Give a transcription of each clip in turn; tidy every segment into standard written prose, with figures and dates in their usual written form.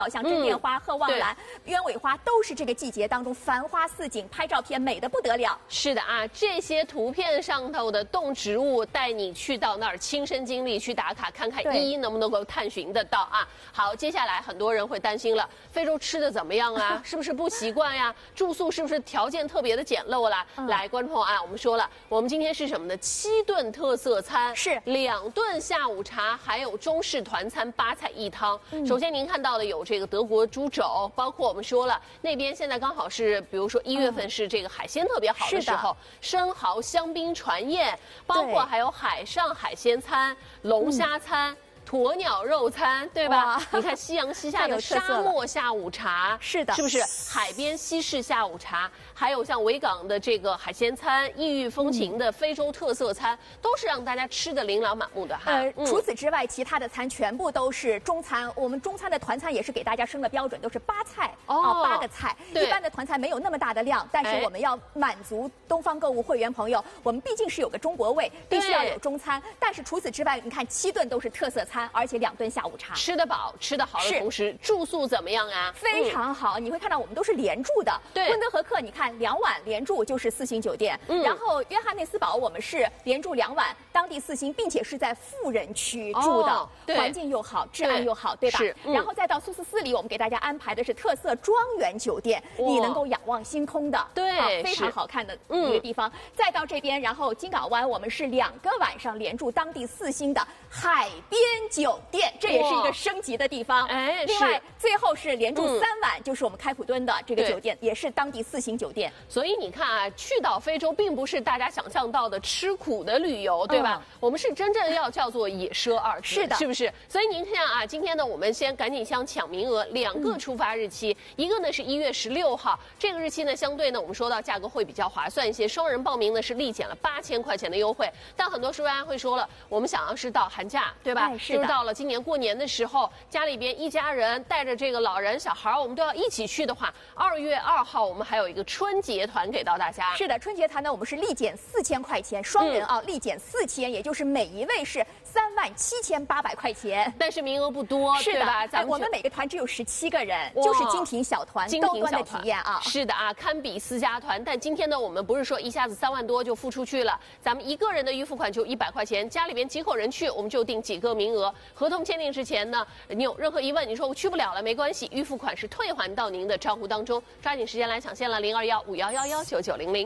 像针叶花、鹤望兰、鸢尾花都是这个季节当中繁花似锦，拍照片美得不得了。 是的啊，这些图片上头的动植物，带你去到那儿亲身经历，去打卡看看一一能不能够探寻得到啊。好，接下来很多人会担心了，非洲吃的怎么样啊？是不是不习惯呀？住宿是不是条件特别的简陋啦？来，观众朋友啊，我们说了，我们今天是什么呢？7顿特色餐，是2顿下午茶，还有中式团餐8菜1汤。首先您看到的有这个德国猪肘，包括我们说了那边现在刚好是，比如说1月份是这个海鲜特别好的时候，生蚝香槟船宴，包括还有海上海鲜餐、龙虾餐。鸵鸟肉餐，对吧？你看夕阳西下的沙漠下午茶，是的，是不是海边西式下午茶？还有像维港的这个海鲜餐、异域风情的非洲特色餐，都是让大家吃得琳琅满目的哈。 除此之外，其他的餐全部都是中餐。我们中餐的团餐也是给大家升了标准，都是8菜8个菜。一般的团餐没有那么大的量，但是我们要满足东方购物会员朋友，我们毕竟是有个中国胃，必须要有中餐。但是除此之外，你看7顿都是特色餐。而且2顿下午茶，吃得饱、吃得好的同时，住宿怎么样啊？ 非常好，你会看到我们都是连住的。对，温德和克，你看2晚连住就是4星酒店，然后约翰内斯堡我们是连住2晚，当地4星，并且是在富人区住的，环境又好，治安又好，对吧？然后再到苏斯斯里，我们给大家安排的是特色庄园酒店，你能够仰望星空的，对，非常好看的一个地方。再到这边，然后金港湾，我们是2个晚上连住当地4星的海边酒店，这也是一个升级的地方。另外最后是连住3晚，就是我们开普敦的这个酒店，也是当地4星酒店。 所以你看啊，去到非洲并不是大家想象到的吃苦的旅游，对吧？我们是真正要叫做野奢2字，是的，是不是？所以您看啊，今天呢，我们先赶紧想抢名额，2个出发日期，一个呢是1月16号，这个日期呢相对呢我们说到价格会比较划算一些，双人报名呢是立减了8000块钱的优惠。但很多书员会说了，我们想要是到寒假，对吧？就是到了今年过年的时候，家里边一家人带着这个老人小孩，我们都要一起去的话，2月2号我们还有一个春节团给到大家。 是的，春节团呢我们是立减4000块钱，双人啊立减4000，也就是每一位是37800块钱。 但是名额不多， 是的， 对吧？ 我们每个团只有17个人，就是精品小团，高端的体验啊。 是的啊，堪比私家团。但今天呢，我们不是说一下子3万多就付出去了，咱们一个人的预付款就100块钱，家里边几口人去，我们就定几个名额。合同签订之前呢，你有任何疑问，你说我去不了了，没关系，预付款是退还到您的账户当中。抓紧时间来抢线了，02151119900。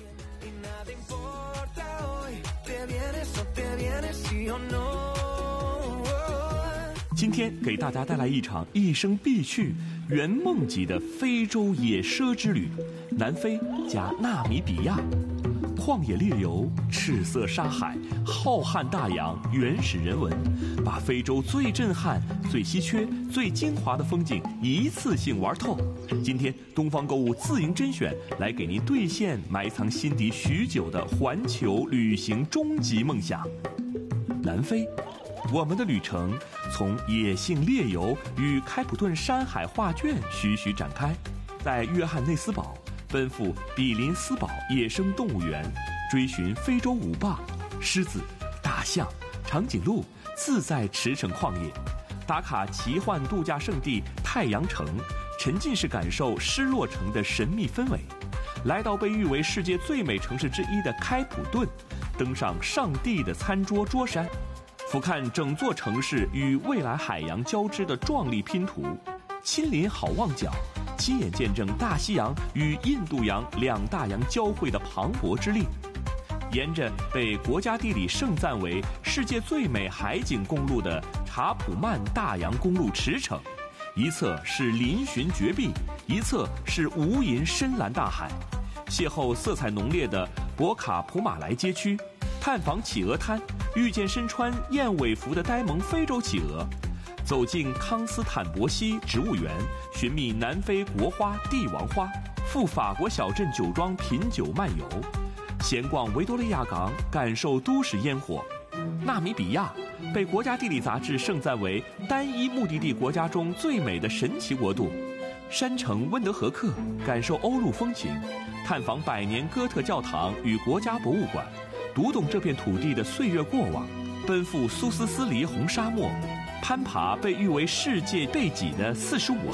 今天给大家带来一场一生必去、圆梦级的非洲野奢之旅——南非加纳米比亚。旷野猎游、赤色沙海、浩瀚大洋、原始人文，把非洲最震撼、最稀缺、最精华的风景一次性玩透。今天东方购物自营甄选，来给您兑现埋藏心底许久的环球旅行终极梦想——南非。我们的旅程从野性猎游与开普敦山海画卷徐徐展开，在约翰内斯堡奔赴比林斯堡野生动物园，追寻非洲舞霸、狮子、大象、长颈鹿，自在驰骋旷野，打卡奇幻度假胜地太阳城，沉浸式感受失落城的神秘氛围，来到被誉为世界最美城市之一的开普敦，登上上帝的餐桌桌山，俯瞰整座城市与蔚蓝海洋交织的壮丽拼图，亲临好望角，亲眼见证大西洋与印度洋2大洋交汇的磅礴之力。沿着被国家地理盛赞为世界最美海景公路的查普曼大洋公路驰骋，一侧是嶙峋绝壁，一侧是无垠深蓝大海，邂逅色彩浓烈的博卡普马莱街区，探访企鹅滩，遇见身穿燕尾服的呆萌非洲企鹅，走进康斯坦博西植物园，寻觅南非国花帝王花，赴法国小镇酒庄品酒漫游，闲逛维多利亚港，感受都市烟火。纳米比亚被国家地理杂志盛赞为单一目的地国家中最美的神奇国度，山城温德和克，感受欧陆风情，探访百年哥特教堂与国家博物馆，读懂这片土地的岁月过往，奔赴苏斯斯黎红沙漠，攀爬被誉为世界背脊的45